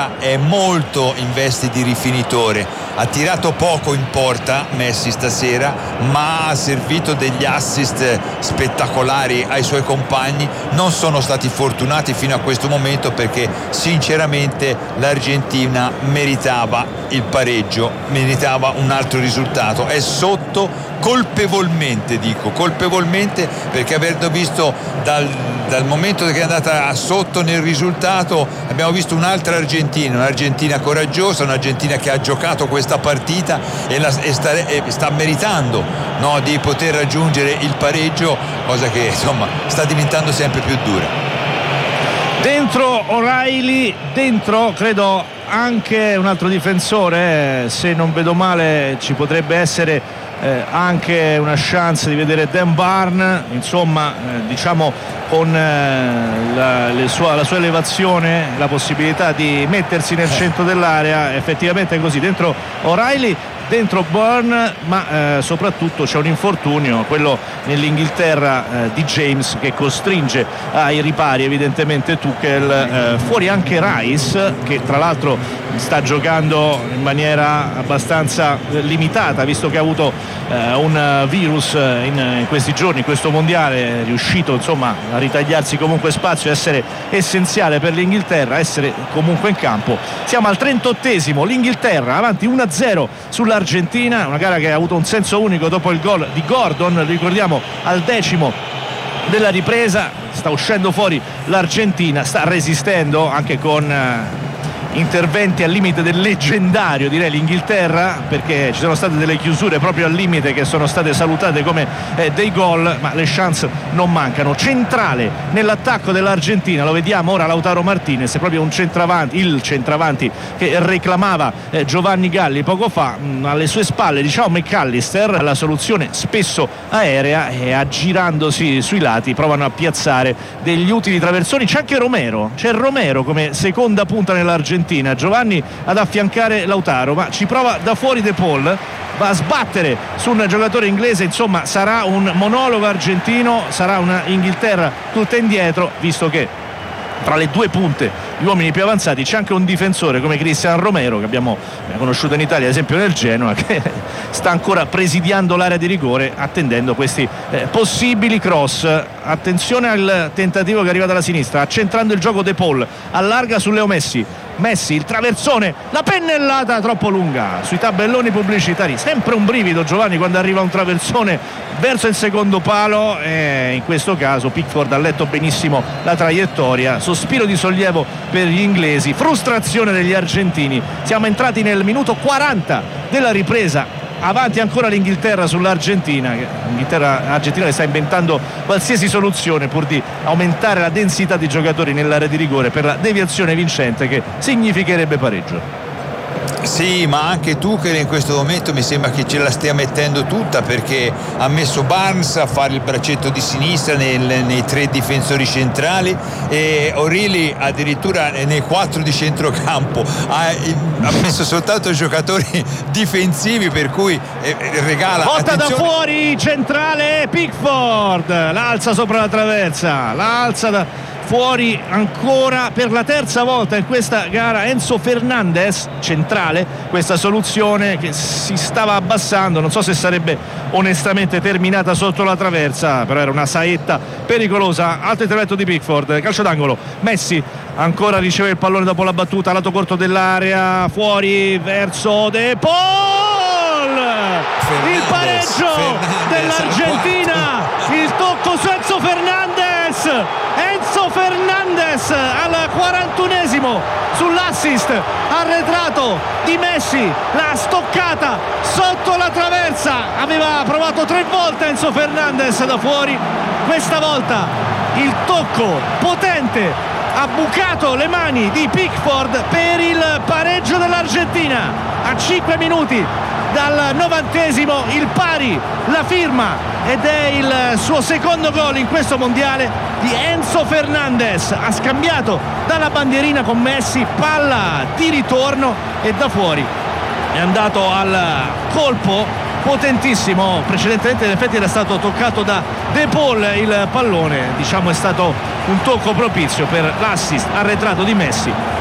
l'Inghilterra è molto in vesti di rifinitore. Ha tirato poco in porta Messi stasera, ma ha servito degli assist spettacolari ai suoi compagni. Non sono stati fortunati fino a questo momento, perché sinceramente l'Argentina meritava il pareggio, meritava un altro risultato. È sotto colpevolmente, perché avendo visto dal momento che è andata sotto nel risultato, abbiamo visto un'Argentina coraggiosa, un'Argentina che ha giocato questa partita e sta meritando, no, di poter raggiungere il pareggio, cosa che insomma sta diventando sempre più dura. Dentro O'Reilly, dentro credo anche un altro difensore, se non vedo male ci potrebbe essere anche una chance di vedere Dan Burn, insomma diciamo con la sua elevazione, la possibilità di mettersi nel centro dell'area. Effettivamente è così, dentro O'Reilly, dentro Burn, ma soprattutto c'è un infortunio, quello nell'Inghilterra di James, che costringe ai ripari evidentemente Tuchel. Fuori anche Rice, che tra l'altro sta giocando in maniera abbastanza limitata, visto che ha avuto un virus in questi giorni, in questo mondiale. È riuscito insomma a ritagliarsi comunque spazio, essere essenziale per l'Inghilterra, essere comunque in campo. Siamo al 38esimo, l'Inghilterra avanti 1-0 sull'Argentina, una gara che ha avuto un senso unico dopo il gol di Gordon, ricordiamo al 10° della ripresa. Sta uscendo fuori l'Argentina, sta resistendo anche con interventi al limite del leggendario, direi, l'Inghilterra, perché ci sono state delle chiusure proprio al limite che sono state salutate come dei gol, ma le chance non mancano. Centrale nell'attacco dell'Argentina, lo vediamo ora, Lautaro Martinez, è proprio il centravanti che reclamava Giovanni Galli poco fa. Alle sue spalle diciamo McAllister, la soluzione spesso aerea, e aggirandosi sui lati provano a piazzare degli utili traversoni. C'è anche Romero, c'è Romero come seconda punta nell'Argentina, Giovanni ad affiancare Lautaro, ma ci prova da fuori De Paul, va a sbattere su un giocatore inglese. Insomma sarà un monologo argentino, sarà una Inghilterra tutta indietro, visto che tra le due punte, gli uomini più avanzati, c'è anche un difensore come Cristian Romero, che abbiamo conosciuto in Italia ad esempio nel Genoa, che sta ancora presidiando l'area di rigore, attendendo questi possibili cross. Attenzione al tentativo che arriva dalla sinistra, accentrando il gioco De Paul, allarga su Leo Messi, il traversone, la pennellata troppo lunga sui tabelloni pubblicitari. Sempre un brivido, Giovanni, quando arriva un traversone verso il secondo palo, e in questo caso Pickford ha letto benissimo la traiettoria. Sospiro di sollievo per gli inglesi, frustrazione degli argentini. Siamo entrati nel minuto 40 della ripresa, avanti ancora l'Inghilterra sull'Argentina. L'Argentina che sta inventando qualsiasi soluzione pur di aumentare la densità di giocatori nell'area di rigore per la deviazione vincente, che significherebbe pareggio. Sì, ma anche Tuchel in questo momento mi sembra che ce la stia mettendo tutta, perché ha messo Barnes a fare il braccetto di sinistra nei tre difensori centrali, e O'Reilly addirittura nei 4 di centrocampo. Ha messo soltanto giocatori difensivi, per cui regala. Botta da attenzione. fuori, centrale Pickford, l'alza sopra la traversa, l'alza da fuori ancora per la terza volta in questa gara Enzo Fernandez, centrale. Questa soluzione che si stava abbassando, non so se sarebbe onestamente terminata sotto la traversa, però era una saetta pericolosa. Altro intervento di Pickford, calcio d'angolo, Messi ancora riceve il pallone dopo la battuta, lato corto dell'area, fuori verso De Paul, il pareggio dell'Argentina, il tocco su Enzo Fernandez al 41esimo sull'assist arretrato di Messi, la stoccata sotto la traversa. Aveva provato 3 volte Enzo Fernandez da fuori, questa volta il tocco potente ha bucato le mani di Pickford per il pareggio dell'Argentina. A 5 minuti dal 90esimo il pari, la firma, ed è il suo secondo gol in questo mondiale di Enzo Fernandez. Ha scambiato dalla bandierina con Messi, palla di ritorno, e da fuori è andato al colpo potentissimo. Precedentemente in effetti era stato toccato da De Paul il pallone, diciamo è stato un tocco propizio per l'assist arretrato di Messi.